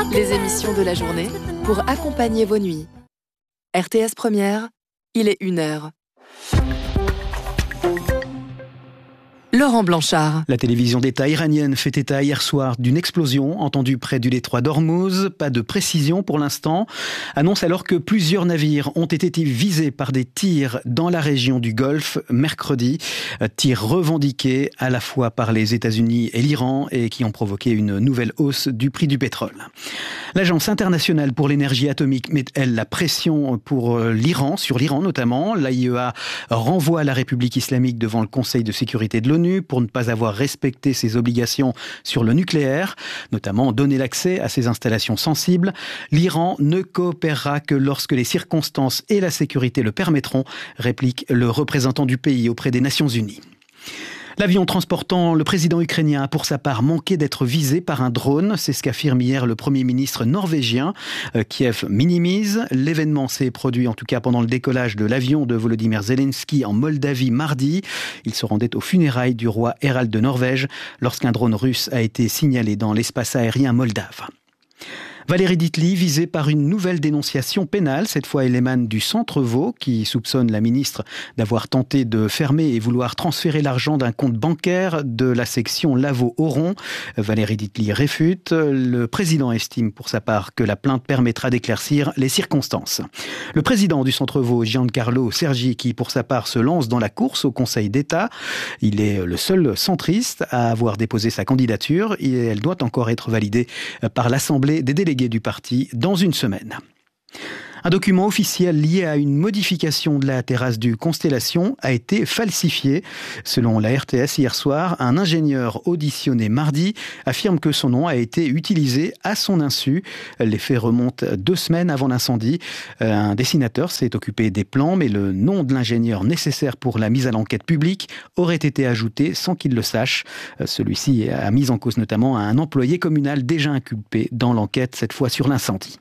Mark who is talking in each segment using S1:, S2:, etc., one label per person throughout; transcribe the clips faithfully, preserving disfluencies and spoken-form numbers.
S1: Les émissions de la journée pour accompagner vos nuits. R T S Première, il est une heure. Laurent Blanchard.
S2: La télévision d'État iranienne fait état hier soir d'une explosion entendue près du détroit d'Ormuz. Pas de précision pour l'instant. Annonce alors que plusieurs navires ont été visés par des tirs dans la région du Golfe mercredi. Tirs revendiqués à la fois par les États-Unis et l'Iran et qui ont provoqué une nouvelle hausse du prix du pétrole. L'Agence internationale pour l'énergie atomique met, elle, la pression pour l'Iran, sur l'Iran notamment. L'A I E A renvoie la République islamique devant le Conseil de sécurité de l'ONU pour ne pas avoir respecté ses obligations sur le nucléaire, notamment donner l'accès à ses installations sensibles. L'Iran ne coopérera que lorsque les circonstances et la sécurité le permettront, réplique le représentant du pays auprès des Nations Unies. L'avion transportant le président ukrainien a pour sa part manqué d'être visé par un drone. C'est ce qu'affirme hier le Premier ministre norvégien. Kiev minimise. L'événement s'est produit en tout cas pendant le décollage de l'avion de Volodymyr Zelensky en Moldavie mardi. Il se rendait aux funérailles du roi Harald de Norvège lorsqu'un drone russe a été signalé dans l'espace aérien moldave. Valérie Ditli, visée par une nouvelle dénonciation pénale. Cette fois, elle émane du Centre Vaud, qui soupçonne la ministre d'avoir tenté de fermer et vouloir transférer l'argent d'un compte bancaire de la section Lavaux-Oron. Valérie Ditli réfute. Le président estime pour sa part que la plainte permettra d'éclaircir les circonstances. Le président du Centre Vaud, Giancarlo Sergi, qui pour sa part se lance dans la course au Conseil d'État. Il est le seul centriste à avoir déposé sa candidature et elle doit encore être validée par l'Assemblée des délégués du parti dans une semaine. Un document officiel lié à une modification de la terrasse du Constellation a été falsifié. Selon la R T S hier soir, un ingénieur auditionné mardi affirme que son nom a été utilisé à son insu. Les faits remontent deux semaines avant l'incendie. Un dessinateur s'est occupé des plans, mais le nom de l'ingénieur nécessaire pour la mise à l'enquête publique aurait été ajouté sans qu'il le sache. Celui-ci a mis en cause notamment un employé communal déjà inculpé dans l'enquête, cette fois sur l'incendie.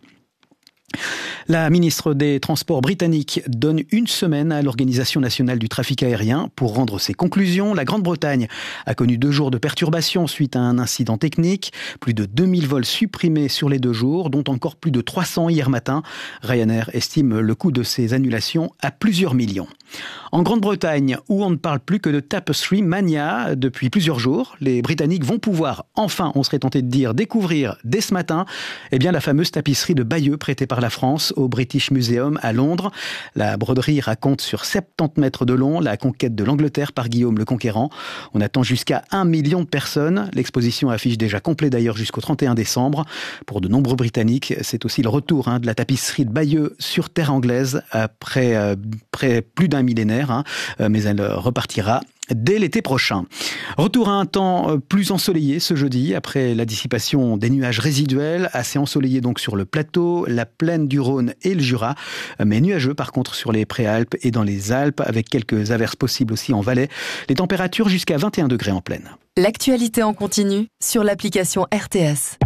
S2: La ministre des Transports britannique donne une semaine à l'Organisation nationale du trafic aérien pour rendre ses conclusions. La Grande-Bretagne a connu deux jours de perturbations suite à un incident technique. Plus de deux mille vols supprimés sur les deux jours, dont encore plus de trois cents hier matin. Ryanair estime le coût de ces annulations à plusieurs millions. En Grande-Bretagne, où on ne parle plus que de Tapestry Mania depuis plusieurs jours, les Britanniques vont pouvoir, enfin, on serait tenté de dire, découvrir dès ce matin, eh bien, la fameuse tapisserie de Bayeux prêtée par la France au British Museum à Londres. La broderie raconte sur soixante-dix mètres de long la conquête de l'Angleterre par Guillaume le Conquérant. On attend jusqu'à un million de personnes. L'exposition affiche déjà complet d'ailleurs jusqu'au trente et un décembre. Pour de nombreux Britanniques, c'est aussi le retour hein, de la tapisserie de Bayeux sur terre anglaise après, euh, après plus d'un millénaire, hein, mais elle repartira dès l'été prochain. Retour à un temps plus ensoleillé ce jeudi, après la dissipation des nuages résiduels, assez ensoleillé donc sur le plateau, la plaine du Rhône et le Jura, mais nuageux par contre sur les Préalpes et dans les Alpes, avec quelques averses possibles aussi en Valais. Les températures jusqu'à vingt et un degrés en plaine.
S1: L'actualité en continu sur l'application R T S.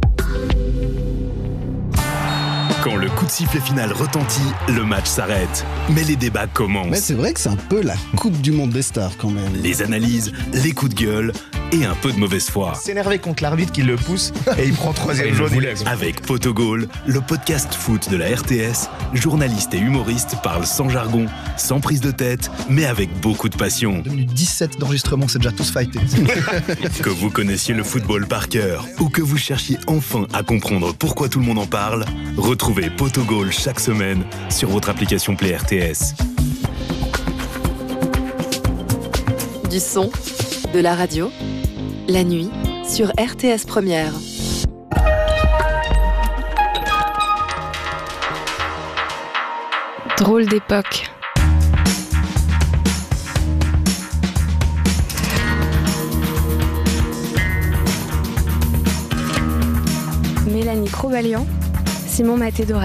S3: Quand le coup de sifflet final retentit, le match s'arrête. Mais les débats commencent.
S4: Mais c'est vrai que c'est un peu la Coupe du Monde des stars quand même.
S3: Les analyses, les coups de gueule et un peu de mauvaise foi.
S5: S'énerver contre l'arbitre qui le pousse et il prend troisième jaune.
S3: Avec Potogol, le podcast foot de la R T S, journalistes et humoristes parlent sans jargon, sans prise de tête, mais avec beaucoup de passion.
S5: deux minutes dix-sept d'enregistrement, c'est déjà tous fightés.
S3: Que vous connaissiez le football par cœur ou que vous cherchiez enfin à comprendre pourquoi tout le monde en parle, retrouvez Potogol chaque semaine sur votre application Play R T S.
S1: Du son, de la radio, la nuit sur R T S Première.
S6: Drôle d'époque. Mélanie Crobalian, Simon Maté-Doré.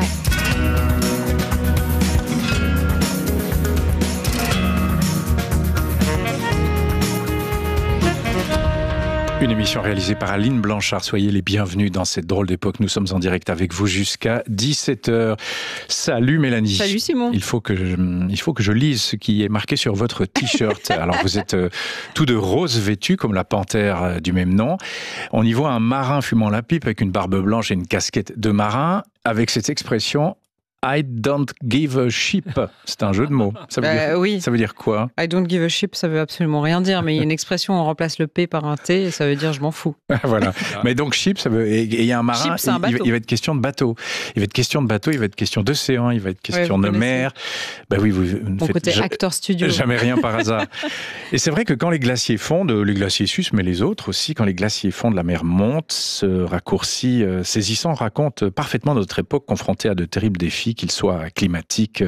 S7: Une émission réalisée par Aline Blanchard. Soyez les bienvenus dans cette drôle d'époque. Nous sommes en direct avec vous jusqu'à dix-sept heures. Salut Mélanie.
S8: Salut Simon.
S7: Il faut que je, il faut que je lise ce qui est marqué sur votre t-shirt. Alors vous êtes euh, tout de rose vêtu comme la panthère euh, du même nom. On y voit un marin fumant la pipe avec une barbe blanche et une casquette de marin avec cette expression I don't give a ship. C'est un jeu de mots. Ça veut,
S8: bah,
S7: dire,
S8: oui.
S7: ça veut dire quoi?
S8: I don't give a ship, ça veut absolument rien dire, mais il y a une expression, on remplace le P par un T et ça veut dire je m'en fous.
S7: Voilà. Mais donc ship, ça veut. Et il y a un marin.
S8: Ship, c'est un
S7: il, il va être question de bateau. Il va être question de bateau. Il va être question d'océan. Il va être question
S8: ouais,
S7: de mer. Ben oui, vous ne
S8: Mon
S7: faites
S8: côté
S7: ja-
S8: acteur studio.
S7: Jamais rien par hasard. Et c'est vrai que quand les glaciers fondent, les glaciers suisses, mais les autres aussi, quand les glaciers fondent, la mer monte. Ce raccourci euh, saisissant raconte parfaitement notre époque confrontée à de terribles défis, qu'ils soient climatiques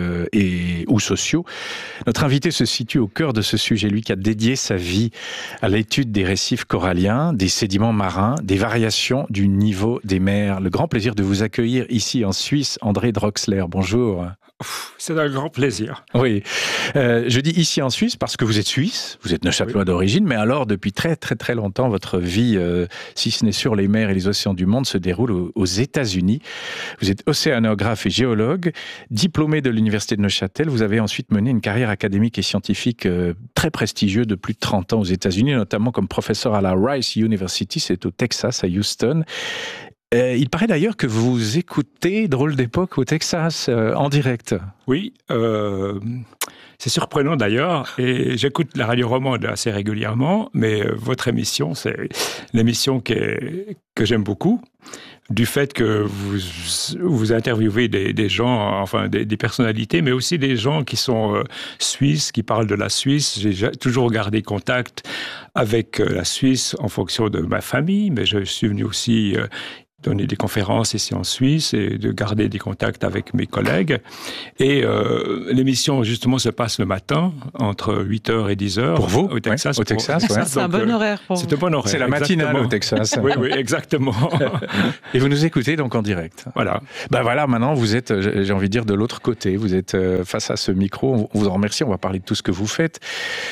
S7: et, ou sociaux. Notre invité se situe au cœur de ce sujet, lui qui a dédié sa vie à l'étude des récifs coralliens, des sédiments marins, des variations du niveau des mers. Le grand plaisir de vous accueillir ici en Suisse, André Droxler. Bonjour.
S9: C'est un grand plaisir.
S7: Oui, euh, je dis ici en Suisse parce que vous êtes suisse, vous êtes neuchâtelois oui. d'origine, mais alors depuis très très très longtemps, votre vie, euh, si ce n'est sur les mers et les océans du monde, se déroule aux, aux États-Unis. Vous êtes océanographe et géologue, diplômé de l'Université de Neuchâtel. Vous avez ensuite mené une carrière académique et scientifique euh, très prestigieuse de plus de trente ans aux États-Unis, notamment comme professeur à la Rice University, c'est au Texas, à Houston. Euh, il paraît d'ailleurs que vous écoutez Drôle d'époque au Texas, euh, en direct.
S9: Oui, euh, c'est surprenant d'ailleurs, et j'écoute la radio romande assez régulièrement, mais euh, votre émission, c'est l'émission que, que j'aime beaucoup, du fait que vous, vous interviewez des, des gens, enfin des, des personnalités, mais aussi des gens qui sont euh, suisses, qui parlent de la Suisse. J'ai toujours gardé contact avec euh, la Suisse en fonction de ma famille, mais je suis venu aussi... Euh, donner des conférences ici en Suisse et de garder des contacts avec mes collègues. Et euh, l'émission, justement, se passe le matin, entre huit heures et dix heures.
S7: Pour vous?
S9: Au Texas.
S7: Ouais, au Texas,
S9: pour...
S7: ouais.
S8: C'est un bon horaire pour
S9: C'est un bon horaire.
S7: C'est la matinale
S9: exactement.
S7: Au Texas.
S9: Oui, oui, exactement.
S7: Et vous nous écoutez donc en direct.
S9: Voilà.
S7: Ben voilà, maintenant, vous êtes, j'ai envie de dire, de l'autre côté. Vous êtes face à ce micro. On vous en remercie. On va parler de tout ce que vous faites.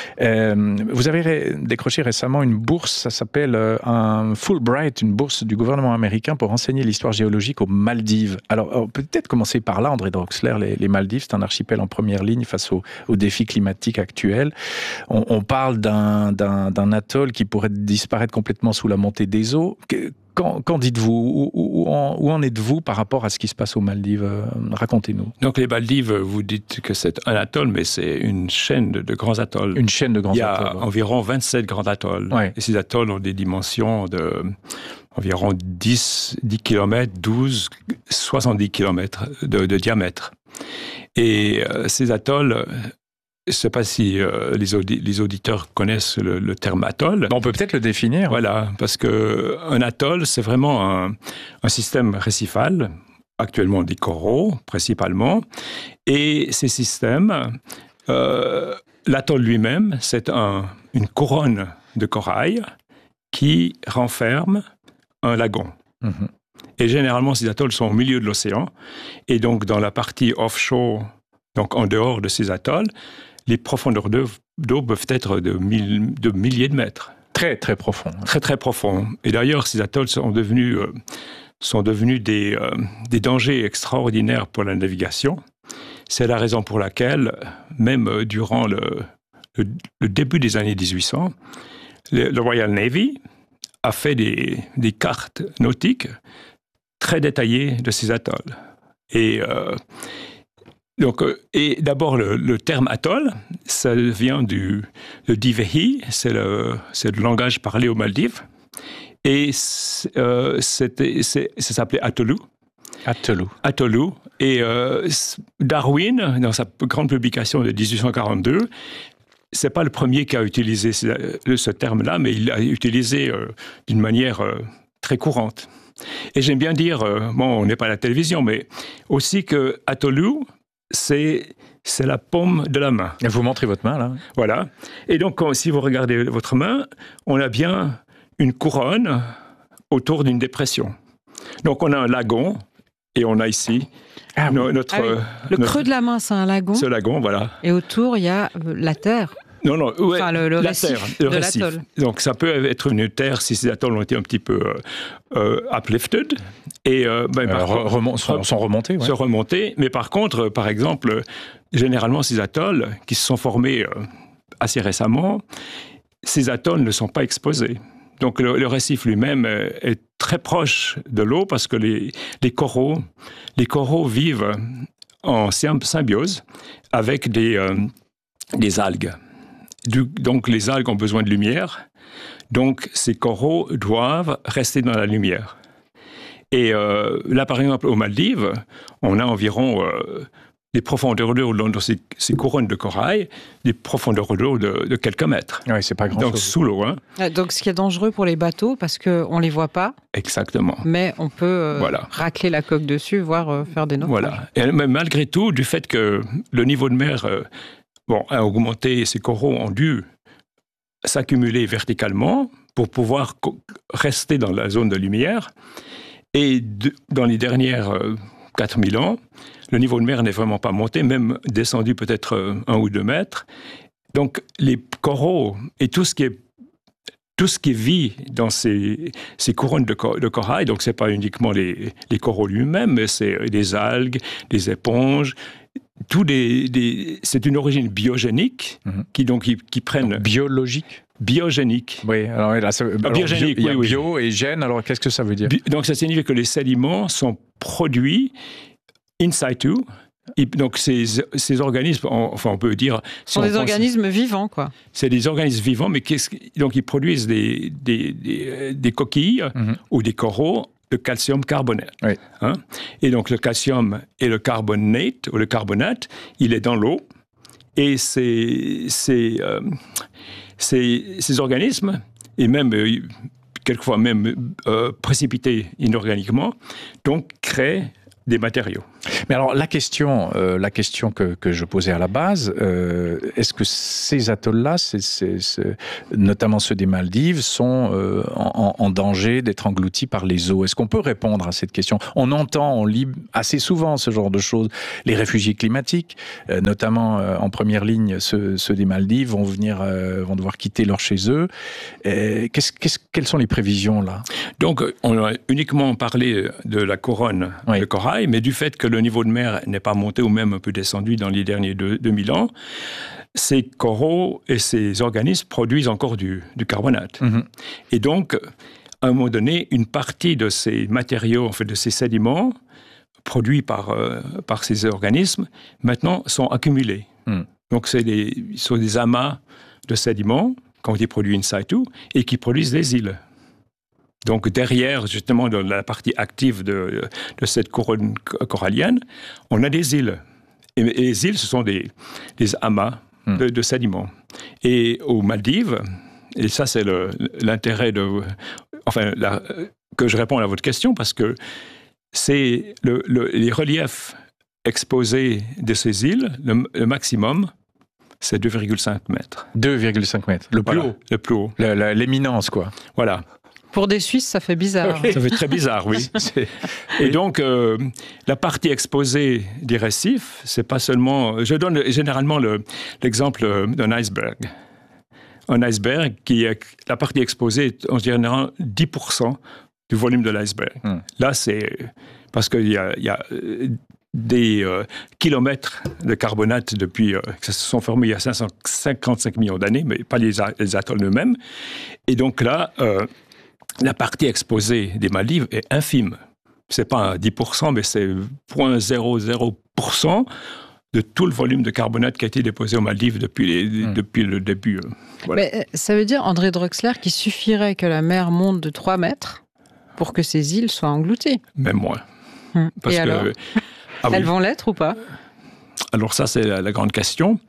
S7: Euh, vous avez décroché récemment une bourse, ça s'appelle un Fulbright, une bourse du gouvernement américain pour enseigner l'histoire géologique aux Maldives. Alors, on peut peut-être commencer par là, André Droxler. Les, les Maldives, c'est un archipel en première ligne face aux, aux défis climatiques actuels. On, on parle d'un, d'un, d'un atoll qui pourrait disparaître complètement sous la montée des eaux. Qu'en, qu'en dites-vous? Où, où, en, où en êtes-vous par rapport à ce qui se passe aux Maldives? Racontez-nous.
S9: Donc, les Maldives, vous dites que c'est un atoll, mais c'est une chaîne de, de grands atolls.
S7: Une chaîne de grands atolls.
S9: Il y a
S7: atolls, ouais.
S9: environ vingt-sept grands atolls. Ouais. Et ces atolls ont des dimensions de... environ dix, dix kilomètres, douze, soixante-dix kilomètres de, de diamètre. Et euh, ces atolls, je ne sais pas si euh, les, audi- les auditeurs connaissent le, le terme atoll.
S7: On peut peut-être le définir.
S9: Voilà, parce qu'un atoll, c'est vraiment un, un système récifal, actuellement des coraux principalement. Et ces systèmes, euh, l'atoll lui-même, c'est un, une couronne de corail qui renferme un lagon. Mmh. Et généralement, ces atolls sont au milieu de l'océan. Et donc, dans la partie offshore, donc en dehors de ces atolls, les profondeurs d'eau, d'eau peuvent être de, mille, de milliers de mètres.
S7: Très, très profond.
S9: Très, très profond. Et d'ailleurs, ces atolls sont devenus, euh, sont devenus des, euh, des dangers extraordinaires pour la navigation. C'est la raison pour laquelle, même euh, durant le, le, le début des années dix-huit cents, le, le Royal Navy a fait des, des cartes nautiques très détaillées de ces atolls. Et, euh, donc, et d'abord, le, le terme atoll, ça vient du le Divehi, c'est le, c'est le langage parlé aux Maldives. Et euh, c'était, c'est, ça s'appelait Atolou.
S7: Atolou.
S9: Atolou. Et euh, Darwin, dans sa grande publication de dix-huit cent quarante-deux, c'est pas le premier qui a utilisé ce, ce terme-là, mais il l'a utilisé euh, d'une manière euh, très courante. Et j'aime bien dire, euh, bon, on n'est pas à la télévision, mais aussi que Atolou, c'est, c'est la paume de la main.
S7: Et vous montrez votre main, là.
S9: Voilà. Et donc, quand, si vous regardez votre main, on a bien une couronne autour d'une dépression. Donc, on a un lagon, et on a ici
S8: ah,
S9: no, notre...
S8: Ah oui. Le
S9: notre,
S8: creux de la main, c'est un lagon.
S9: Ce lagon, voilà.
S8: Et autour, il y a la terre.
S9: Non, non, ouais,
S8: enfin, le, le
S9: la
S8: récif
S9: terre, le
S8: de
S9: récif.
S8: l'atoll.
S9: Donc ça peut être une terre si ces atolls ont été un petit peu euh, euh, uplifted et euh, ben,
S7: Euh,
S9: par
S7: re-
S9: contre,
S7: remon- sont, sont remontés. Ouais.
S9: se remonter. Mais par contre, euh, par exemple, euh, généralement ces atolls qui se sont formés euh, assez récemment, ces atolls ne sont pas exposés. Donc le, le récif lui-même euh, est très proche de l'eau parce que les, les coraux, les coraux vivent en sym- symbiose avec des, euh, des algues. Du, donc les algues ont besoin de lumière, donc ces coraux doivent rester dans la lumière. Et euh, là, par exemple, aux Maldives, on a environ euh, des profondeurs d'eau dans ces, ces couronnes de corail, des profondeurs d'eau de, de quelques mètres.
S7: Ouais, c'est pas grand
S9: Donc
S7: chose.
S9: sous l'eau. Hein.
S8: Euh, Donc, ce qui est dangereux pour les bateaux, parce qu'on ne les voit pas,
S9: Exactement.
S8: mais on peut euh,
S9: Voilà.
S8: racler la coque dessus, voire euh, faire des naufrages.
S9: Voilà. Et, mais malgré tout, du fait que le niveau de mer euh, bon, a augmenté, ces coraux ont dû s'accumuler verticalement pour pouvoir co- rester dans la zone de lumière. Et de, dans les dernières euh, quatre mille ans, le niveau de mer n'est vraiment pas monté, même descendu peut-être euh, un ou deux mètres. Donc les coraux et tout ce qui est tout ce qui vit dans ces, ces couronnes de, cor- de corail, donc ce n'est pas uniquement les, les coraux lui-même, mais c'est des algues, des éponges, tout des, des, c'est une origine biogénique
S7: Mhm.
S9: qui, donc, qui, qui prennent...
S7: Donc, biologique.
S9: Biogénique.
S7: Oui, alors, là, ça, alors,
S9: biogénique,
S7: bio, il y a
S9: oui, oui.
S7: bio et gène, alors qu'est-ce que ça veut dire?
S9: Bi- Donc ça signifie que les sédiments sont produits in situ. Et donc ces, ces organismes, on- enfin on peut dire...
S8: Ce sont
S9: si on
S8: des
S9: pense-
S8: organismes vivants, quoi.
S9: C'est des organismes vivants, mais qu'est-ce qui- donc ils produisent des, des, des, des coquilles
S7: Mhm.
S9: ou des coraux de calcium carbonate.
S7: Oui.
S9: Hein? Et donc le calcium et le carbonate, ou le carbonate, il est dans l'eau. Et ces, ces, euh, ces, ces organismes, et même euh, quelquefois même euh, précipités inorganiquement, donc créent des matériaux.
S7: Mais alors la question, euh, la question que, que je posais à la base, euh, est-ce que ces atolls-là, c'est, c'est, c'est, notamment ceux des Maldives, sont euh, en, en danger d'être engloutis par les eaux? Est-ce qu'on peut répondre à cette question? On entend, on lit assez souvent ce genre de choses. Les réfugiés climatiques, euh, notamment euh, en première ligne, ceux, ceux des Maldives vont venir, euh, vont devoir quitter leur chez eux. Et qu'est-ce, qu'est-ce, quelles sont les prévisions là?
S9: Donc, on a uniquement parlé de la couronne
S7: Oui.
S9: de corail, mais du fait que le niveau de mer n'est pas monté ou même un peu descendu dans les derniers deux, deux mille ans, ces coraux et ces organismes produisent encore du, du carbonate.
S7: Mm-hmm.
S9: Et donc, à un moment donné, une partie de ces matériaux, en fait, de ces sédiments produits par, euh, par ces organismes, maintenant sont accumulés.
S7: Mm.
S9: Donc, c'est des, ce sont des amas de sédiments qui ont été produits in situ et qui produisent des îles. Donc derrière, justement, dans la partie active de, de cette couronne corallienne, on a des îles. Et, et les îles, ce sont des, des amas
S7: Hmm.
S9: de, de sédiments. Et aux Maldives, et ça c'est le, l'intérêt de... Enfin, la, que je réponds à votre question, parce que c'est le, le, les reliefs exposés de ces îles, le, le maximum, c'est deux virgule cinq mètres.
S7: deux virgule cinq mètres, le plus
S9: Voilà,
S7: haut.
S9: le plus haut.
S7: La- la- l'éminence, quoi.
S9: Voilà.
S8: Pour des Suisses, ça fait bizarre.
S9: Ça fait très bizarre, oui.
S7: C'est-
S9: Et donc, euh, la partie exposée des récifs, c'est pas seulement... Je donne généralement le, l'exemple d'un iceberg. Un iceberg qui est... La partie exposée est en général dix pour cent du volume de l'iceberg.
S7: Hmm.
S9: Là, c'est... Parce qu'il y a, il y a euh, des euh, kilomètres de carbonate depuis... Euh, qui se sont formés il y a cinq cent cinquante-cinq millions d'années, mais pas les, a- les atolls eux-mêmes. Et donc là... Euh, la partie exposée des Maldives est infime. Ce n'est pas dix pour cent, mais c'est zéro virgule zéro zéro pour cent de tout le volume de carbonate qui a été déposé aux Maldives depuis, les,
S7: Mm.
S9: depuis le début. Voilà.
S8: Mais, euh, ça veut dire, André Drexler, qu'il suffirait que la mer monte de trois mètres pour que ces îles soient englouties.
S9: Même moins.
S8: Hum.
S9: Parce
S8: Et
S9: que,
S8: alors,
S9: ah oui.
S8: elles vont l'être ou pas?
S9: Alors ça, c'est la, la grande question.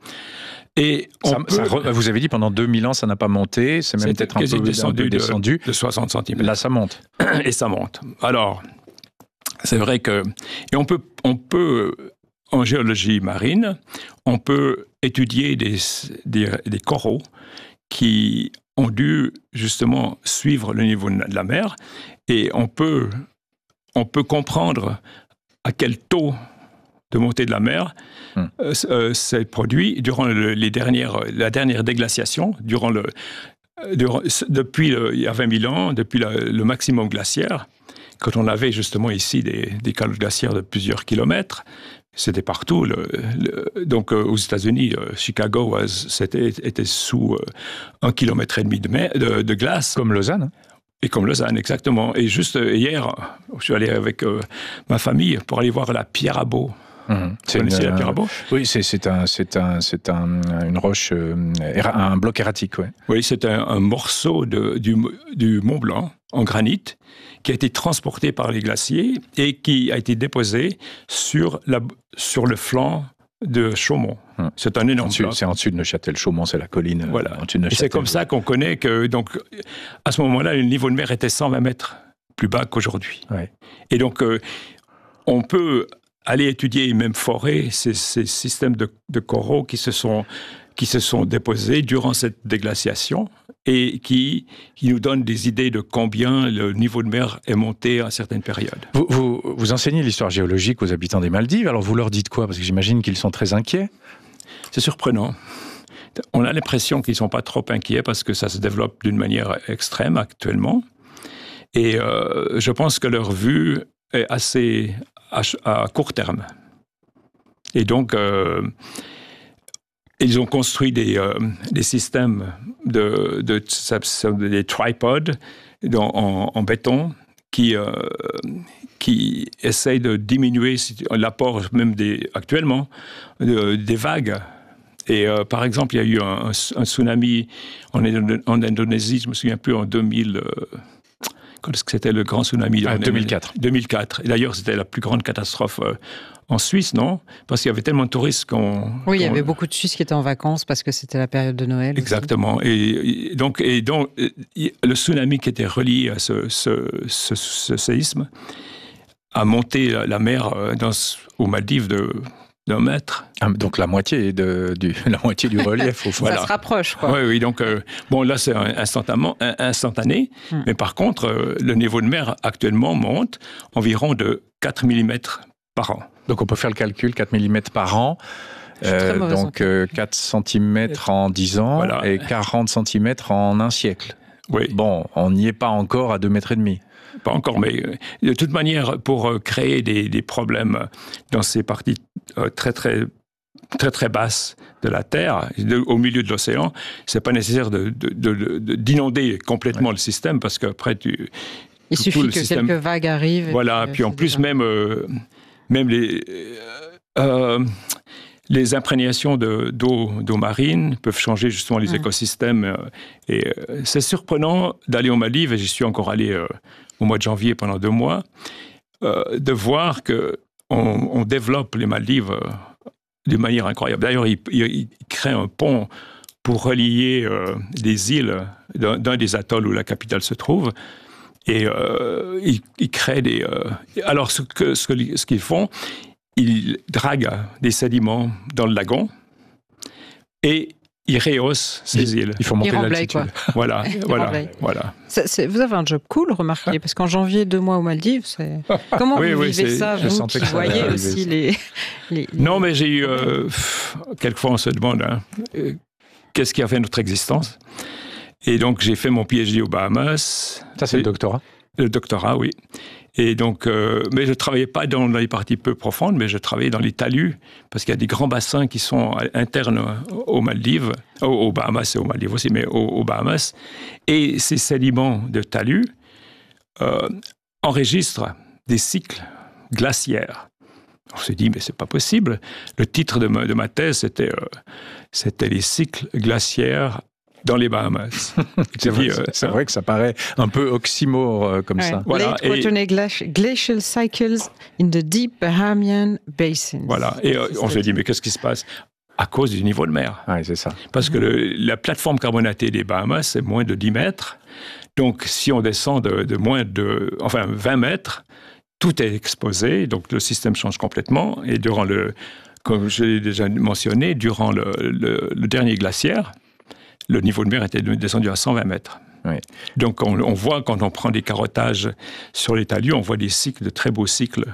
S9: Et on
S7: Ça-
S9: peut-
S7: ça re- vous avez dit pendant deux mille ans, ça n'a pas monté, c'est même
S9: c'est
S7: peut-être un
S9: quasi
S7: peu descendu.
S9: descendu,
S7: descendu.
S9: De, de soixante centimètres.
S7: Là, ça monte.
S9: Et ça monte. Alors, c'est vrai que... Et on peut, on peut, en géologie marine, on peut étudier des, des, des coraux qui ont dû justement suivre le niveau de la mer, et on peut, on peut comprendre à quel taux de montée de la mer mmh. euh, s'est produit durant le, les dernières, la dernière déglaciation, durant le, durant, depuis le, il y a vingt mille ans, depuis la, le maximum glaciaire, quand on avait justement ici des, des calottes glaciaires de plusieurs kilomètres. C'était partout. Le, le, donc, euh, aux États-Unis, euh, Chicago was, c'était, était sous euh, un kilomètre et demi de, mer, de, de glace.
S7: Comme Lausanne. Hein.
S9: Et comme Lausanne, exactement. Et juste euh, hier, je suis allé avec euh, ma famille pour aller voir la pierre à Beau.
S7: Mmh. C'est une, la pierre à Beau ? Oui, c'est, c'est, un, c'est, un, c'est un, une roche, euh, un bloc erratique. Ouais.
S9: Oui, c'est un, un morceau de, du, du Mont Blanc en granit qui a été transporté par les glaciers et qui a été déposé sur, la, sur le flanc de Chaumont. Hum. C'est un énorme
S7: bloc. C'est en dessus de Neuchâtel. Chaumont, c'est la colline.
S9: Voilà.
S7: En dessus de
S9: et c'est comme ça qu'on connaît que, donc, à ce moment-là, le niveau de mer était cent vingt mètres plus bas qu'aujourd'hui.
S7: Ouais.
S9: Et donc, euh, on peut aller étudier et même forer ces, ces systèmes de, de coraux qui se sont qui se sont déposés durant cette déglaciation et qui, qui nous donnent des idées de combien le niveau de mer est monté à certaines périodes.
S7: Vous, vous, vous enseignez l'histoire géologique aux habitants des Maldives, alors vous leur dites quoi ? Parce que j'imagine qu'ils sont très inquiets.
S9: C'est surprenant. On a l'impression qu'ils ne sont pas trop inquiets parce que ça se développe d'une manière extrême actuellement. Et euh, je pense que leur vue est assez à, à court terme. Et donc... Euh, Ils ont construit des, euh, des systèmes de, de, de des tripodes dans, en, en béton qui, euh, qui essayent de diminuer l'apport, même des, actuellement, de, des vagues. Et euh, par exemple, il y a eu un, un tsunami en, en Indonésie, je ne me souviens plus, en deux mille... Euh, quand est-ce que c'était le grand tsunami ?
S7: Ah, deux mille quatre.
S9: deux mille quatre. Et d'ailleurs, c'était la plus grande catastrophe euh, en Suisse, non ? Parce qu'il y avait tellement de touristes qu'on...
S8: Oui,
S9: qu'on...
S8: il y avait beaucoup de Suisses qui étaient en vacances parce que c'était la période de Noël.
S9: Exactement. Et, et, donc, et donc, le tsunami qui était relié à ce, ce, ce, ce séisme a monté la, la mer dans, aux Maldives de... d'un mètre.
S7: Ah, donc la moitié, de, du, la moitié du relief, au fond.
S8: Ça
S9: voilà.
S8: se rapproche, quoi.
S9: Oui, oui. Donc, euh, bon, là, c'est instantanément, instantané. Hmm. Mais par contre, euh, le niveau de mer actuellement monte environ de quatre millimètres par an.
S7: Donc, on peut faire le calcul, quatre millimètres par an. Euh, donc, euh, quatre centimètres en dix ans voilà. Et quarante centimètres en un siècle.
S9: Oui.
S7: Bon, on n'y est pas encore à deux mètres et demi.
S9: Pas encore, mais de toute manière, pour créer des, des problèmes dans ces parties euh, très, très, très, très basses de la Terre, de, au milieu de l'océan, c'est pas nécessaire de, de, de, de, d'inonder complètement ouais. le système, parce qu'après, tu...
S8: Il
S9: tout,
S8: suffit
S9: tout
S8: que
S9: système,
S8: quelques vagues arrivent.
S9: Voilà, puis, puis en plus, déjà... même, euh, même les... Euh, Les imprégnations de, d'eau, d'eau marine peuvent changer justement les mmh. écosystèmes. Et euh, c'est surprenant d'aller aux Maldives, et j'y suis encore allé euh, au mois de janvier pendant deux mois, euh, de voir qu'on on développe les Maldives euh, d'une manière incroyable. D'ailleurs, ils il, il créent un pont pour relier euh, des îles d'un, d'un des atolls où la capitale se trouve. Et euh, ils, ils créent des... Euh, alors, ce, que, ce, que, ce qu'ils font... Ils draguent des sédiments dans le lagon et ils rehaussent ces îles.
S7: Il faut monter
S8: l'altitude.
S7: Quoi.
S9: Voilà, voilà, voilà.
S8: C'est, c'est, vous avez un job cool, remarquez, parce qu'en janvier, deux mois aux Maldives, c'est... Comment
S9: oui,
S8: vous
S9: oui,
S8: vivez ça, vous qui voyez aussi les, les, les...
S9: Non, mais j'ai eu... Euh, pff, quelquefois, on se demande, hein, euh, qu'est-ce qui a fait notre existence ? Et donc, j'ai fait mon P H D aux Bahamas.
S7: Ça, c'est et, le doctorat ?
S9: Le doctorat, oui. Et donc, euh, mais je ne travaillais pas dans les parties peu profondes, mais je travaillais dans les talus, parce qu'il y a des grands bassins qui sont internes aux Maldives, aux, aux Bahamas et aux Maldives aussi, mais aux, aux Bahamas. Et ces sédiments de talus euh, enregistrent des cycles glaciaires. On s'est dit, mais c'est pas possible. Le titre de ma, de ma thèse, c'était, euh, c'était les cycles glaciaires dans les Bahamas.
S7: c'est, vrai, euh, c'est vrai que ça paraît un peu oxymore euh, comme
S8: ouais.
S7: ça.
S8: Voilà. Late Quaternary et... Glacial Cycles in the Deep Bahamian Basin.
S9: Voilà. Et euh, on s'est dit, mais qu'est-ce qui se passe ? À cause du niveau de mer.
S7: Oui, c'est ça.
S9: Parce mm-hmm. que le, la plateforme carbonatée des Bahamas, c'est moins de dix mètres. Donc, si on descend de, de moins de... Enfin, vingt mètres, tout est exposé. Donc, le système change complètement. Et durant le... Comme je l'ai déjà mentionné, durant le, le, le dernier glaciaire, le niveau de mer était descendu à cent vingt mètres.
S7: Oui.
S9: Donc, on, on voit, quand on prend des carottages sur les talus, on voit des cycles, de très beaux cycles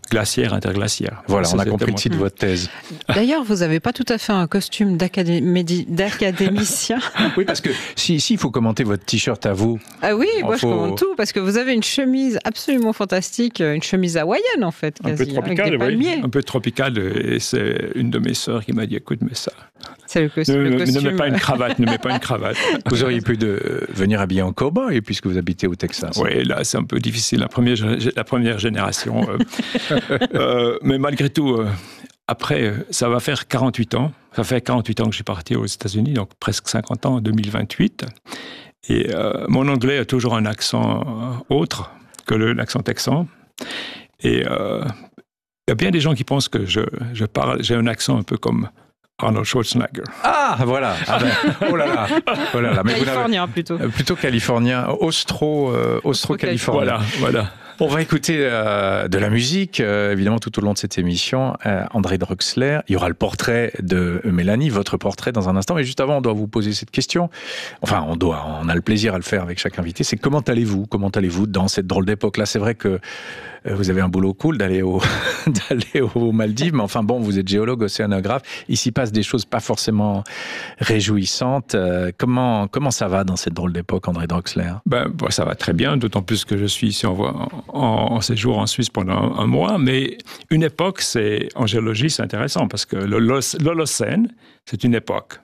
S9: glaciaire, interglaciaire.
S7: Voilà,
S9: Ça,
S7: on a
S9: c'est
S7: compris le
S9: mon-
S7: titre de votre thèse.
S8: D'ailleurs, vous n'avez pas tout à fait un costume d'académi- d'académicien.
S7: Oui, parce que si, si il faut commenter votre t-shirt à vous,
S8: Ah oui, moi
S7: Faut-
S8: je commande tout, parce que vous avez une chemise absolument fantastique, une chemise hawaïenne en fait,
S9: Un
S8: quasi,
S9: peu tropical,
S8: avec des
S9: oui.
S8: palmiers.
S9: Un peu tropical. Et c'est une de mes sœurs qui m'a dit, écoute, mais ça,
S8: C'est le, cos-
S9: ne,
S8: le
S9: ne
S8: costume.
S9: mets pas une cravate, ne mets pas une cravate.
S7: vous auriez pu de, venir habillé en cow-boy puisque vous habitez au Texas.
S9: Oui, là, c'est un peu difficile, la première, gé- la première génération. euh. Euh, mais malgré tout, euh, après, euh, ça va faire quarante-huit ans. Ça fait quarante-huit ans que je suis parti aux États-Unis, donc presque cinquante ans en deux mille vingt-huit. Et euh, mon anglais a toujours un accent euh, autre que le- l'accent texan. Et euh, il y a bien des gens qui pensent que je, je parle, j'ai un accent un peu comme Arnold Schwarzenegger.
S7: Ah, voilà. Ah ben, oh là là. Oh là là. Mais vous n'avez-
S8: Californien plutôt.
S7: euh, plutôt californien, austro, euh, austro-californien.
S9: Voilà, voilà.
S7: On va écouter euh, de la musique, euh, évidemment, tout au long de cette émission. Euh, André Drexler, il y aura le portrait de Mélanie, votre portrait dans un instant. Mais juste avant, on doit vous poser cette question. Enfin, on doit, on a le plaisir à le faire avec chaque invité. C'est comment allez-vous Comment allez-vous dans cette drôle d'époque-là? C'est vrai que euh, vous avez un boulot cool d'aller au, d'aller aux Maldives, mais enfin bon, vous êtes géologue, océanographe. Il s'y passe des choses pas forcément réjouissantes. Euh, comment, comment ça va dans cette drôle d'époque, André Drexler?
S9: Ben, bon, ça va très bien, d'autant plus que je suis ici en, en, en séjour en Suisse pendant un, un mois. Mais une époque, c'est, en géologie, c'est intéressant parce que le- l'Holoc- l'Holocène, c'est une époque.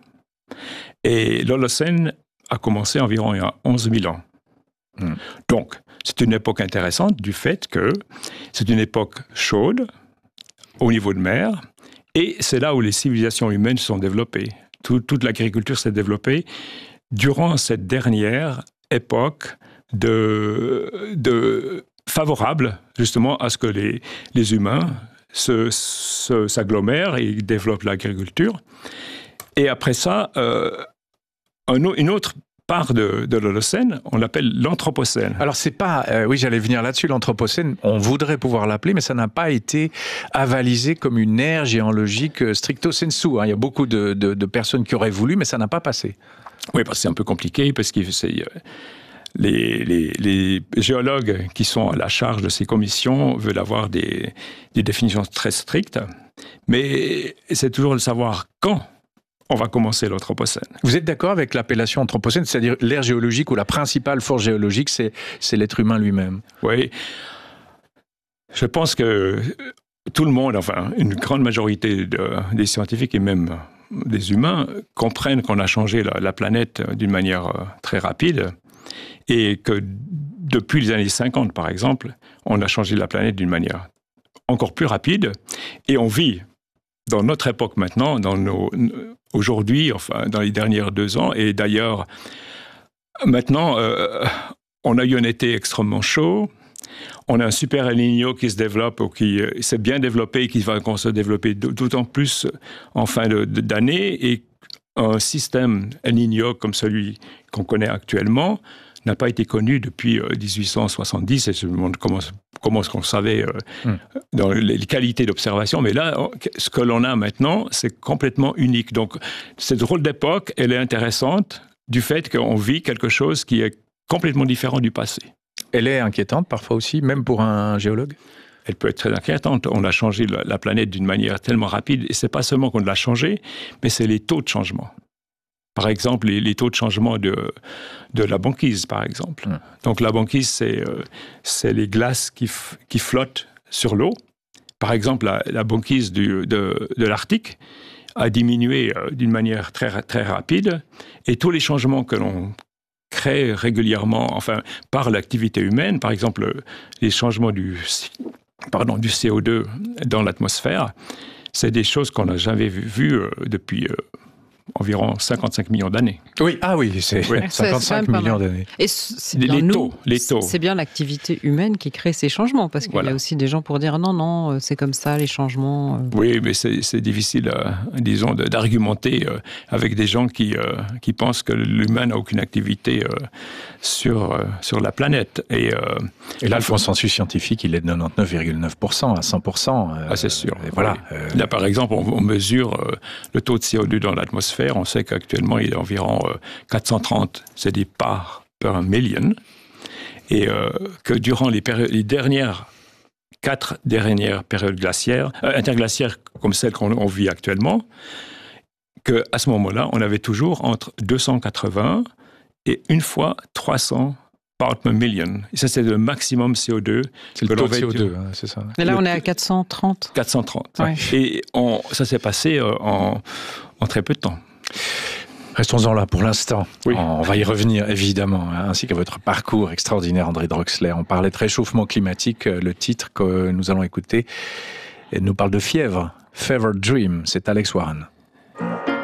S9: Et l'Holocène a commencé environ il y a onze mille ans.
S7: Hmm.
S9: Donc, c'est une époque intéressante du fait que c'est une époque chaude au niveau de mer et c'est là où les civilisations humaines se sont développées. Tout- toute l'agriculture s'est développée durant cette dernière époque de, de favorable justement à ce que les, les humains se, se- s'agglomèrent et développent l'agriculture. Et après ça, euh, un au- une autre part de, de l'Holocène, on l'appelle l'Anthropocène.
S7: Alors c'est pas, euh, oui j'allais venir là-dessus, l'Anthropocène, on voudrait pouvoir l'appeler, mais ça n'a pas été avalisé comme une ère géologique euh, stricto sensu. Hein. Il y a beaucoup de, de, de personnes qui auraient voulu, mais ça n'a pas passé.
S9: Oui, parce que c'est un peu compliqué, parce que c'est, euh, les, les, les géologues qui sont à la charge de ces commissions veulent avoir des, des définitions très strictes, mais c'est toujours de savoir quand on va commencer l'Anthropocène.
S7: Vous êtes d'accord avec l'appellation Anthropocène, c'est-à-dire l'ère géologique où la principale force géologique, c'est, c'est l'être humain lui-même?
S9: Oui. Je pense que tout le monde, enfin, une grande majorité de, des scientifiques et même des humains comprennent qu'on a changé la, la planète d'une manière euh, très rapide et que depuis les années cinquante, par exemple, on a changé la planète d'une manière encore plus rapide et on vit dans notre époque maintenant, dans nos, aujourd'hui, enfin, dans les dernières deux ans, et d'ailleurs, maintenant, euh, on a eu un été extrêmement chaud, on a un super El Niño qui se développe, ou qui euh, s'est bien développé et qui va se développer d'autant plus en fin de, de, d'année, et un système El Niño comme celui qu'on connaît actuellement n'a pas été connu depuis euh, dix-huit cent soixante-dix, et je me demande comment, comment est-ce qu'on savait euh, mm. dans les qualités d'observation, mais là, ce que l'on a maintenant, c'est complètement unique. Donc, cette drôle d'époque, elle est intéressante du fait qu'on vit quelque chose qui est complètement différent du passé.
S7: Elle est inquiétante parfois aussi, même pour un géologue?
S9: Elle peut être très inquiétante. On a changé la, la planète d'une manière tellement rapide, et c'est pas seulement qu'on l'a changé, mais c'est les taux de changement. Par exemple, les, les taux de changement de, de la banquise, par exemple. Mmh. Donc la banquise, c'est, euh, c'est les glaces qui, f- qui flottent sur l'eau. Par exemple, la, la banquise du, de, de l'Arctique a diminué euh, d'une manière très, très rapide, et tous les changements que l'on crée régulièrement, enfin, par l'activité humaine, par exemple, les changements du, pardon, du C O deux dans l'atmosphère, c'est des choses qu'on n'a jamais vues vu, euh, depuis... Euh, environ cinquante-cinq millions d'années.
S7: Oui, ah oui, c'est
S9: oui.
S7: cinquante-cinq millions d'années.
S8: Et c'est
S9: les,
S8: bien
S9: les
S8: nous,
S9: taux, les taux.
S8: C'est bien l'activité humaine qui crée ces changements, parce qu'il voilà. y a aussi des gens pour dire non, non, c'est comme ça, les changements. Euh...
S9: Oui, mais c'est, c'est difficile, euh, disons, de, d'argumenter euh, avec des gens qui, euh, qui pensent que l'humain n'a aucune activité euh, sur, euh, sur la planète. Et, euh,
S7: et là, le consensus scientifique, il est de quatre-vingt-dix-neuf virgule neuf pour cent à cent pour cent. Euh,
S9: ah, c'est sûr.
S7: Et voilà.
S9: Oui. Euh... Là, par exemple, on, on mesure euh, le taux de C O deux dans l'atmosphère. On sait qu'actuellement, il est environ euh, quatre cent trente, c'est des parts per million. Et euh, que durant les, péri- les dernières quatre dernières périodes glaciaires, euh, interglaciaires comme celle qu'on on vit actuellement, qu'à ce moment-là, on avait toujours entre deux cent quatre-vingts et une fois trois cents parts per million. Et ça, c'est le maximum C O deux.
S7: C'est le taux de C O deux, hein, c'est ça.
S8: Et là,
S9: Le-
S8: on est à quatre cent trente.
S9: quatre cent trente.
S8: Ouais.
S9: Et on, ça s'est passé euh, en, en très peu de temps.
S7: Restons-en là pour l'instant.
S9: Oui.
S7: On va y revenir évidemment, hein, ainsi qu'à votre parcours extraordinaire, André Drexler. On parlait de réchauffement climatique. Le titre que nous allons écouter nous parle de fièvre. Fever Dream, c'est Alex Warren.